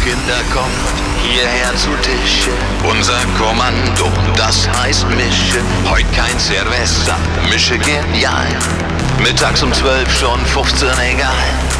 Kinder, kommt hierher zu Tische. Unser Kommando, das heißt Mische. Heut kein Cerveza, Mische genial. Mittags um 12 schon 15, egal.